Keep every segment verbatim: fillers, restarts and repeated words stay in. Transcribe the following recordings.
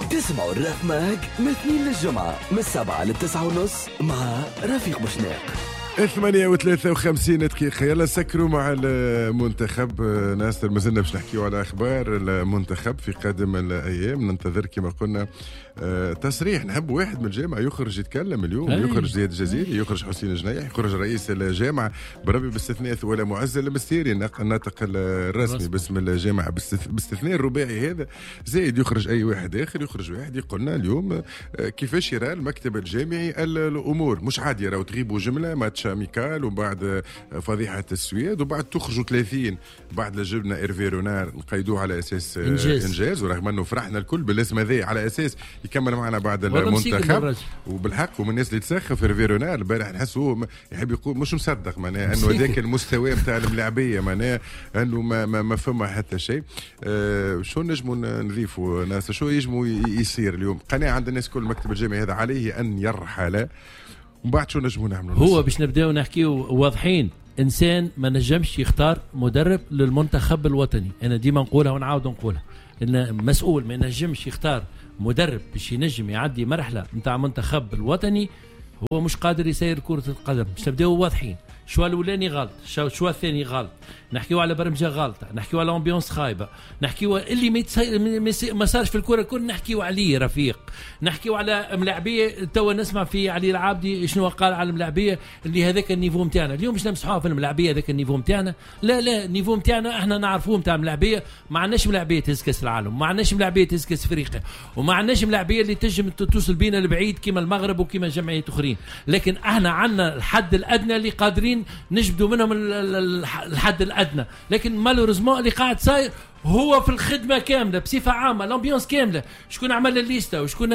تسمعوا الريف ماج من الاثنين للجمعة من السبعة للتسعة ونص مع رفيق بوشناق. ثمانية وثلاثة وخمسين دقيقة. يلا سكروا مع المنتخب. ناصر مازلنا باش نحكيو على أخبار المنتخب في قادم الأيام. ننتظر كما قلنا تصريح. نحب واحد من الجامعة يخرج يتكلم اليوم. أي. يخرج زياد الجزيري، يخرج حسين الجنيح، يخرج رئيس الجامعة بربي باستثناء ولا معز المستيري الناطق الرسمي باسم الجامعة باستثناء الرباعي هذا. زايد يخرج أي واحد آخر، يخرج واحد يقولنا اليوم كيفاش يرى المكتب الجامعي الأمور. مش عادي راهو تغيبوا جملة ماتش ميكال وبعد فضيحة السويد وبعد تخرجوا ثلاثين بعد لجبنا إيرفي رونار نقيدوه على أساس إنجاز, إنجاز ورغم أنه فرحنا الكل بالاسم هذا على أساس يكمل معنا بعد المنتخب. وبالحق ومن الناس اللي تسخف إيرفي رونار البارح نحسه يحب يقول مش مصدق معناها أنه ذاك المستوى بتاع الملاعبية معناها أنه ما, ما, ما فما حتى شيء. أه شو نجموا نضيفوا ناس شو يجموا يصير اليوم؟ قناعة عند الناس كل المكتب الجامعي هذا عليه أن يرحل ومن بعد شو نجموا نعملوا؟ هو باش نبداو نحكيو واضحين. انسان ما نجمش يختار مدرب للمنتخب الوطني. انا ديما نقولها ونعاود نقولها ان مسؤول ما نجمش يختار مدرب باش ينجم يعدي مرحله نتاع منتخب الوطني هو مش قادر يسير كره القدم. باش نبداو واضحين. شو الاولاني غلط، شو الثاني غلط، نحكيو على برمجه غلطه، نحكيو على امبيونس خايبه، نحكيو اللي ما ما صارش في الكره الكل نحكيو عليه رفيق. نحكيو على ملاعبيه تو نسمع في علي العابدي شنو قال على الملاعبيه اللي هذاك النيفو نتاعنا. اليوم باش نمسحوها في الملاعبيه هذاك النيفو نتاعنا. لا لا النيفو نتاعنا احنا نعرفوه نتاع الملاعبيه. ما عندناش ملاعبيه تهز كاس العالم، ما عندناش ملاعبيه تهز كاس افريقيا، وما عندناش ملاعبيه اللي تنجم توصل بينا لبعيد كما المغرب وكما جمعيات اخرين. لكن احنا عندنا الحد الادنى اللي قادرين نجبدوا منهم الحد الادنى. لكن مالوريزمون اللي قاعد صاير هو في الخدمه كامله بصفه عامه الامبيونس كامله. شكون عمل الليسته وشكون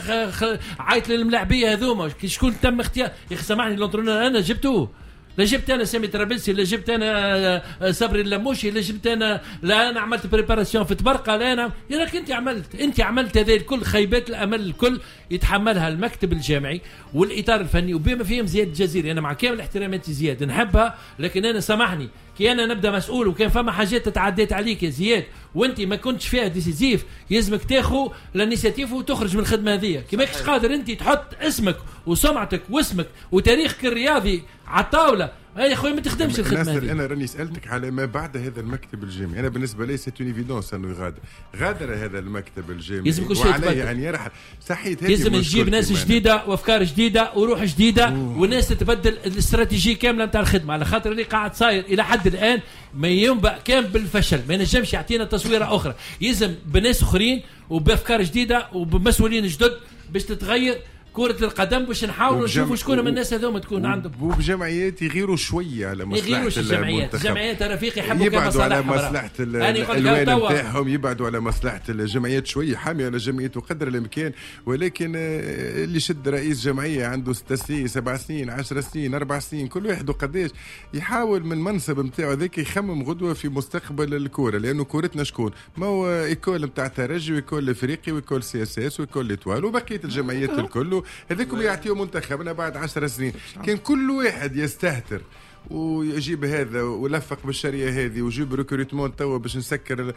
عيط للملاعبيه هذوما، شكون تم اختيار. يا اخي سامحني لونترونور انا جبتوه، لا جبت انا سامي ترابلسي، لا جبت انا صبري اللموشي، لا جبت انا لا انا عملت بريباراسيون في تبرقه، لا انا يا راك انت عملت انت عملت هذا الكل. خيبات الامل الكل يتحملها المكتب الجامعي والاطار الفني وبما فيهم زياد الجزيري. انا مع كامل احتراماتي زياد نحبها، لكن انا سامحني كي انا نبدا مسؤول وكان فما حاجات تتعديت عليك يا زياد وانت ما كنتش فيها ديسيزيف يلزمك تاخذ الانيشيتيف وتخرج من الخدمه هذه. كي ماكش قادر انت تحط اسمك وسمعتك واسمك وتاريخك الرياضي على الطاوله يا اخويا ما تخدمش الخدمه هذه. انا راني سالتك على ما بعد هذا المكتب الجامعي. انا بالنسبه لي سي اون ايفيدونس انه يغادر غادر هذا المكتب الجامعي وعليه ان يرحل. صحيح لازم يجيب ناس جديده وافكار جديده وروح جديده والناس تتبدل الاستراتيجيه كامله نتاع الخدمه. على خاطر اللي قاعد صاير الى حد الان ما ينبأ كان بالفشل، ما ينجمش يعطينا تصويره اخرى. يلزم بناس اخرين وبافكار جديده وبمسؤولين جدد باش تتغير كرة القدم باش نحاولوا نشوفوا شكون من الناس هذوما تكون عندهم. وبجمعيات يغيروا شويه على مصلحه الجمعيات. الجمعيات رفيقي يحبوا يبعدوا على مصلحه الالوان نتاعهم، يبعدوا على مصلحه الجمعيات شويه، حاميه على الجمعيات قدر الامكان. ولكن اللي شد رئيس جمعيه عنده ست سنين سبع سنين عشر سنين اربع سنين كل واحد وقداش يحاول من منصب نتاعو ذاك يخمم غدوه في مستقبل الكوره. لانه كورتنا شكون؟ ما هو ايكول نتاع ترجي ويكول افريقي ويكول سي اس اس ويكول ليتوال وبقيه الجمعيات الكل هذيكم يعطيوا منتخبنا بعد عشر سنين. كان كل واحد يستهتر ويجيب هذا ولفق بالشريه هذه ويجيب ريكروتمون توا باش نسكر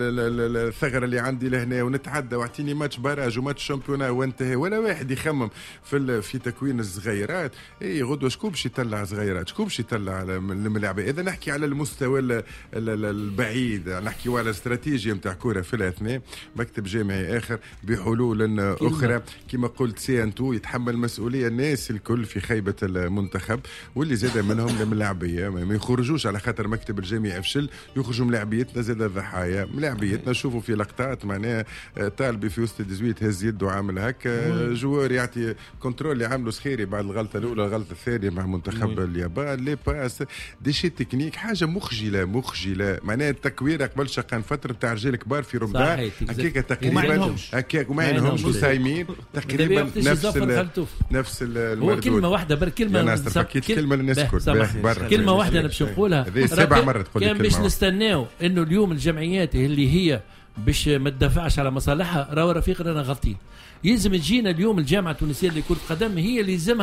الثغره اللي عندي لهنا ونتعدى واعطيني ماتش باراج وماتش شامبيونا وانتهى. ولا واحد يخمم في في تكوين الصغيرات. اي غدوه شكون باش يطلع صغيرات، شكون باش يطلع الملاعبيه. اذا نحكي على المستوى البعيد نحكي على استراتيجيه نتاع كره في الاثنين. مكتب جامعي اخر بحلول اخرى كما قلت سي ان تو يتحمل مسؤوليه الناس الكل في خيبه المنتخب واللي زاد منهم ملاعبيه ما يخرجوش على خاطر مكتب الجامعي افشل يخرجوا ملاعبيتنا زاد الضحايا. ملاعبيتنا نشوفوا في لقطات معناها طالبي في وسط التزويت هز يده عامل هكا جوار يعطي كنترول اللي عامله سخيري بعد الغلطه الاولى الغلطه الثانيه مع منتخب اليابان لي باس دي شي تكنيك حاجه مخجله مخجله معناها التكوير قبل شقان فتره تاع رجال كبار في رمضان هكاك تقريبا هكاك وما ينهمش وسايمين تقريبا نفس نفس المردود. هو كلمه واحده بر كلمه كلمه للناس الكل كلمه واحده انا باش نقولها سبع مرات كان باش نستناو انه اليوم الجمعيات اللي هي باش ما تدافعش على مصالحها راهو رفيق رانا غلطين. يلزم تجينا اليوم الجامعه التونسيه لكرة القدم هي اللي يلزمها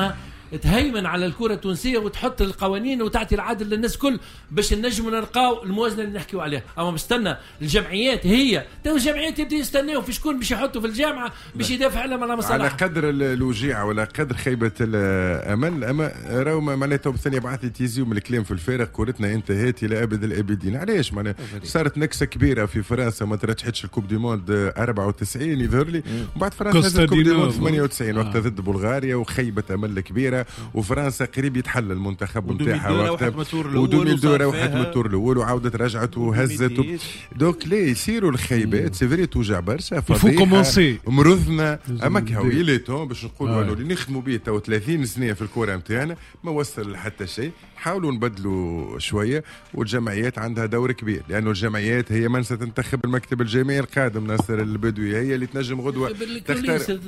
تهيمن على الكره التونسيه وتحط القوانين وتعطي العدل للناس كل باش نجموا نلقاو الموازنه اللي نحكيو عليها. اما مستنى الجمعيات هي تو الجمعيات يبدأ يستناو في شكون باش يحطوا في الجامعه باش يدافع على مصالحهم على قدر الوجيعه ولا قدر خيبه الامل. اما راهو معناتها بثانيه بعث لي تيزيو من الكلام في الفارغ، كورتنا انتهت الى ابد الابدين. علاش معناها صارت نكسه كبيره في فرنسا ما ترشحتش الكوب دي موند أربعة وتسعين يظهر لي، وبعد فرنسا هزت الكوب دي موند ثمانية وتسعين وقت ضد بلغاريا وخيبه امل كبيره. وفرنسا قريب يتحل المنتخب نتاعها وقتها، و2002 روحت من الدور الاول وعاودت رجعت وهزت. دونك ليه يصيروا الخيبات سي فري توجع برشا فضيحه مرضنا. اما كهو يلي تو باش نقولوا انه اللي نخدموا به تو ثلاثين سنه في الكره نتاعنا ما وصل لحتى شيء. حاولوا نبدلوا شويه، والجمعيات عندها دور كبير، لانه الجمعيات هي من ستنتخب المكتب الجامعي القادم. ناصر البدوي هي اللي تنجم غدوه تختار.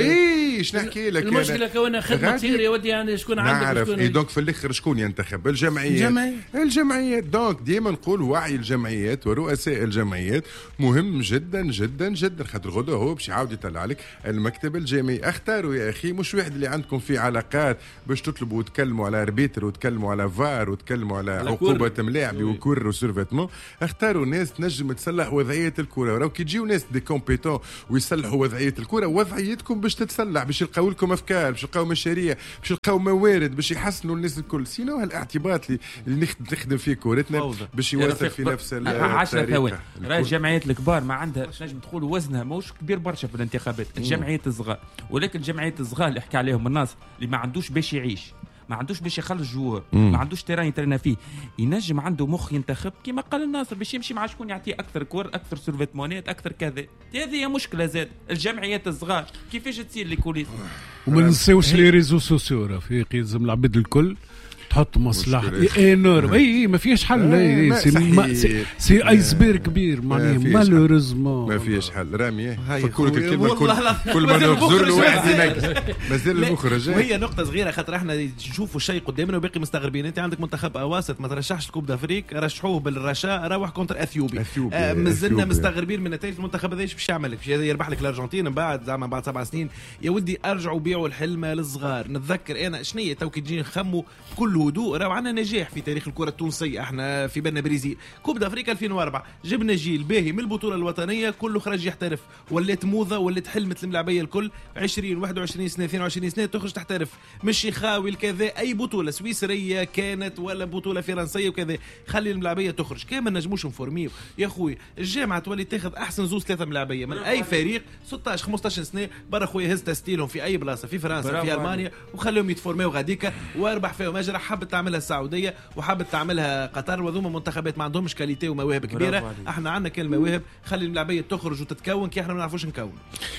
اي ايش نحكي لك، المشكله كونها خدمه تصير يا ودي يعني شكون عندك نعرف. اي دونك في الاخر شكون ينتخب؟ الجمعيات. الجمعيات دونك ديما نقول وعي الجمعيات ورؤساء الجمعيات مهم جدا جدا جدا، خاطر غدوه هو باش يعاود يطلع لك المكتب الجامعي. اختاروا يا اخي، مش واحد اللي عندكم في علاقات باش تطلبوا وتكلموا على اربيتر وتكلموا على فار وتكلموا على عقوبه ملاعب وكر وسيرفيتمون. اختاروا ناس تنجم تصلح وضعيه الكره. راهو كي تجيو ناس دي كومبيتون ويصلحوا وضعيه الكره، وضعيتكم باش تتصلح، باش يلقاو لكم افكار، باش يلقاو مشاريع، باش يلقاو موارد، باش يحسنوا الناس الكل. سينو هالاعتباط اللي نخدم فيه كورتنا باش يواصل في نفس الطريقه. راه الجمعيات الكبار ما عندها نجم تقول وزنها موش كبير برشا في الانتخابات. الجمعيات الصغار، ولكن الجمعيات الصغار اللي يحكي عليهم الناس اللي ما عندوش باش يعيش، ما عندوش باش يخلص جوار، ما عندوش تيران يترنا فيه، ينجم عنده مخ ينتخب كما قال الناصر باش يمشي مع شكون يعطيه اكثر كور، اكثر سيرفيتمونات، اكثر كذا. هذه هي مشكله زاد الجمعيات الصغار كيفاش تصير ليكوليس. وما ننساوش لي ريزو سوسيو راه في لازم العباد الكل تحط مصلحه انورم. اي ما فيش حل. اي سي سي ايسبير كبير معناها مالوريزمون ما فيش حل. رامي فكوا لك الكلمه كل كل ما نغزر له واحد ينقص مازال المخرج. وهي نقطه صغيره خاطر احنا نشوفوا شيء قدامنا وباقي مستغربين. انت عندك منتخب اواسط ما ترشحش الكوب دافريك، رشحوه بالرشاء روح كونتر اثيوبي. آه مازلنا مستغربين من نتائج المنتخب هذا. ايش باش يعمل لك؟ باش يربح لك الارجنتين من بعد زعما بعد سبع سنين؟ يا ودي ارجعوا بيعوا الحلمه للصغار. نتذكر انا شنية تو كي تجي نخموا كل هدوء راهو عندنا نجاح في تاريخ الكره التونسيه. احنا في بالنا بريزيل كوب دافريكا ألفين وأربعة جبنا جيل باهي من البطوله الوطنيه كله خرج يحترف، ولات موضه ولات حلمت الملاعبيه الكل عشرين واحد وعشرين سنه اثنين وعشرين سنه تخرج تحترف، مش يخاوي كذا اي بطوله سويسريه كانت ولا بطوله فرنسيه وكذا. خلي الملاعبيه تخرج. كان ما نجموش نفورميو يا خويا. الجامعه تولي تاخذ احسن زوز ثلاثه ملاعبيه من اي فريق ستة عشر خمسة عشر سنه برا خويا، هز تستيلهم في اي بلاصه في فرنسا في المانيا وخليهم يتفورميو غاديكا واربح فيهم اجر. حبت تعملها السعوديه وحابت تعملها قطر، وذوما منتخبات ما عندهمش كاليتي ومواهب كبيره. احنا عندنا كل المواهب، خلي الملاعبيه تخرج وتتكون كي احنا ما نعرفوش نكون.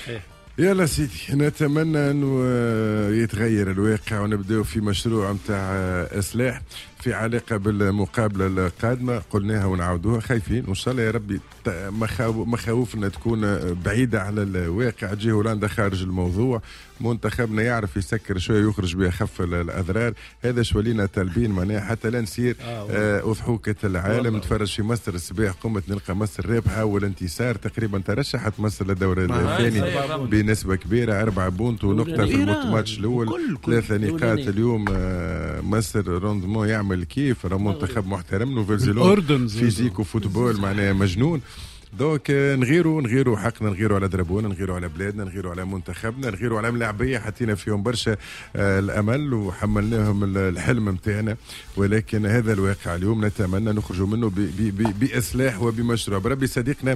يلا سيدي، نتمنى انه يتغير الواقع ونبداو في مشروع متاع اصلاح في علاقه بالمقابله القادمه. قلناها ونعاودوها، خايفين وان شاء الله يا ربي مخاوفنا تكون بعيده على الواقع. تجي هولندا خارج الموضوع، منتخبنا يعرف يسكر شويه يخرج بأخف الاضرار. هذا شو لينا طالبين معناها حتى لا نصير آه اضحوكه العالم. نتفرج في مصر الصباح قمت نلقى مصر رابحه والانتصار تقريبا ترشحت مصر للدور الثاني بنسبه كبيره، أربعة بونت ونقطه في الماتش الاول، ثلاثه نقاط اليوم. آه مصر روندمون يعمل كيف، راه منتخب محترم. نوفل فيزيك وفوتبول معناها مجنون. دوك نغيروا نغيروا حقنا، نغيروا على دربونا، نغيروا على بلادنا، نغيروا على منتخبنا، نغيروا على ملاعبيه حطينا فيهم برشا آه الامل وحملناهم الحلم نتاعنا. ولكن هذا الواقع اليوم نتمنى نخرجوا منه بي بي باصلاح وبمشروع. بربي صديقنا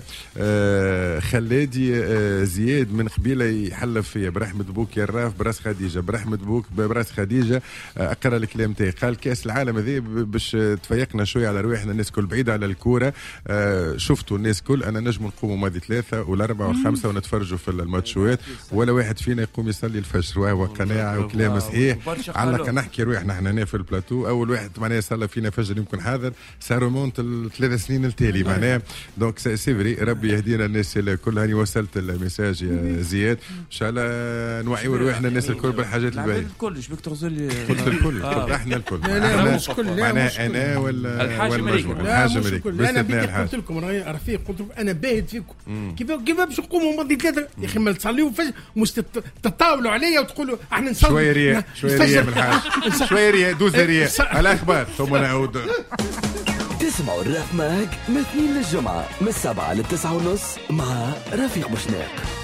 آه خلادي آه زياد من قبيله يحلف فيا برحمه بوك يا الراف براس خديجه، برحمه بوك براس خديجه. آه اقرا الكلام تاعي، قال كاس العالم هذا باش تفيقنا شويه على رواحنا، الناس كل بعيده على الكوره. آه شفتوا الناس كل انا نجم نقوموا ماضي ثلاثه والاربعه والخمسه ونتفرجوا في الماتشوات، ولا واحد فينا يقوم يصلي الفجر. وهو قناعه وكلام صحيح. على نحكي روحنا احنا هنا في البلاتو، اول واحد معناها صلى فينا فجر يمكن حاضر سارمونت الثلاث سنين التالي معناها. دونك سي فري، ربي يهدينا الناس الكل. هاني وصلت الميساج يا زياد، ان شاء الله نوعيوا روحنا الناس الكل بالحاجات الباهيه. الكل اش بك تغزل لي؟ قلت الكل احنا الكل لا مش كل، لا معناها انا ولا الحاجه مليك الحاجه مليك. انا قلت لكم راهي رفيق، قلت انا باهت فيكم كيف كيف باش نقوموا ماضي ثلاثه يا اخي ما تصليوا فجر مش تتطاولوا عليا وتقولوا احنا نصلي شويه رياء شويه رياء بالحاج شويه رياء دوز رياء الاخبار ثم نعود. تسمعوا الراب ماج من اثنين للجمعه من السبعه للتسعه ونص مع رفيق بوشناق.